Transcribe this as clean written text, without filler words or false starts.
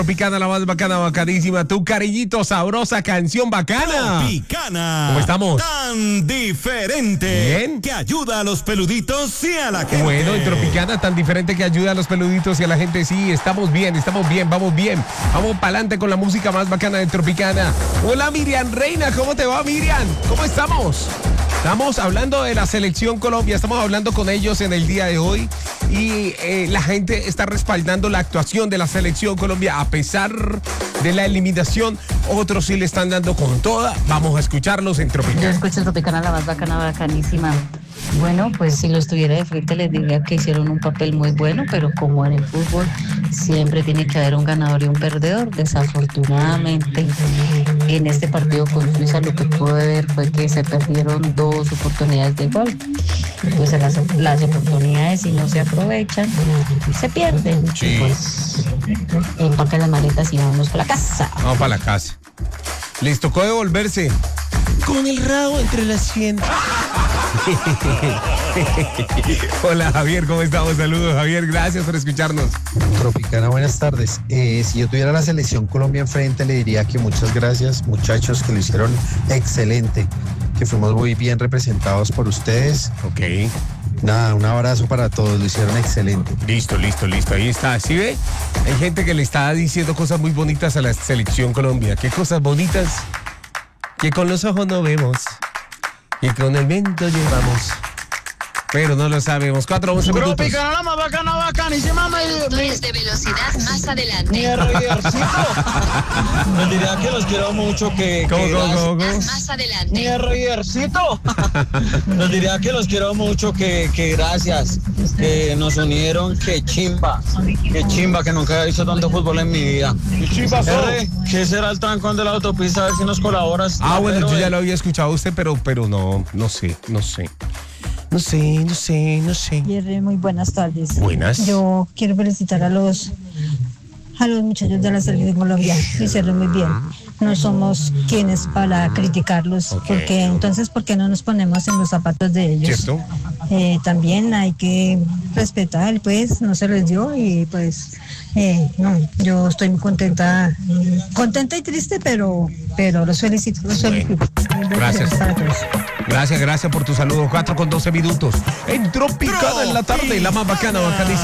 Tropicana, la más bacana, bacadísima, tu cariñito, sabrosa canción bacana. Tropicana. ¿Cómo estamos? Tan diferente. Bien. Que ayuda a los peluditos y a la gente. Bueno, y Tropicana tan diferente que ayuda a los peluditos y a la gente. Sí, estamos bien, vamos bien. Vamos para adelante con la música más bacana de Tropicana. Hola Miriam Reina, ¿cómo te va Miriam? ¿Cómo estamos? Estamos hablando de la Selección Colombia, estamos hablando con ellos en el día de hoy y la gente está respaldando la actuación de la Selección Colombia a pesar de la eliminación. Otros sí le están dando con toda. Vamos a escucharlos en Tropicana. Yo escucho Tropicana, la más bacana, bacanísima. Bueno, pues si lo estuviera de frente les diría que hicieron un papel muy bueno, pero como en el fútbol siempre tiene que haber un ganador y un perdedor. Desafortunadamente, en este partido con Suiza lo que pude ver fue que se perdieron 2 oportunidades de gol. Pues las oportunidades, si no se aprovechan, se pierden. Sí. Pues empacan las maletas y vamos para la casa. Vamos para la casa. Les tocó devolverse con el rabo entre las piernas. Hola Javier, ¿cómo estamos? Saludos Javier, gracias por escucharnos. Tropicana, buenas tardes. Si yo tuviera la Selección Colombia enfrente, le diría que muchas gracias, muchachos, que lo hicieron excelente, que fuimos muy bien representados por ustedes. Ok. Nada, un abrazo para todos, lo hicieron excelente. Listo. Ahí está. ¿Sí ve? Hay gente que le está diciendo cosas muy bonitas a la Selección Colombia. ¿Qué cosas bonitas? Que con los ojos no vemos. Que con el viento llevamos. Pero no lo sabemos. 4-11 minutos. Tropicana, la más bacana, bacanísima. Motores de velocidad más adelante. Mi reversito. Les diría que los quiero mucho, ¿Cómo? Más adelante. Mi reversito. Les diría que los quiero mucho, que gracias, que nos unieron, que chimba, que nunca he visto tanto fútbol en mi vida. R, ¿qué será el trancón de la autopista? A ver si nos colaboras. Bueno, yo ya lo había escuchado a usted, pero no sé. No sé. Jerry, muy buenas tardes. Buenas. Yo quiero felicitar a los muchachos de la Selección Colombia. Lo hicieron muy bien. No somos quienes para criticarlos, Ok. porque entonces, ¿por qué no nos ponemos en los zapatos de ellos? ¿Cierto? También hay que respetar, pues, no se les dio y pues, no, yo estoy muy contenta y triste, pero los felicito. Gracias. Para todos. Gracias por tu saludo. 4-12 minutos. En Tropicana en la tarde, la más bacana, bacanísima.